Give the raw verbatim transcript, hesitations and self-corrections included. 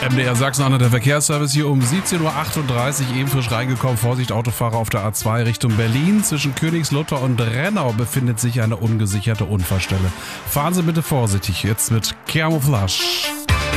M D R Sachsen-Anhalt, der Verkehrsservice hier um siebzehn Uhr achtunddreißig, eben frisch reingekommen. Vorsicht, Autofahrer auf der A zwei Richtung Berlin. Zwischen Königslutter und Rennau befindet sich eine ungesicherte Unfallstelle. Fahren Sie bitte vorsichtig, jetzt mit Camouflage.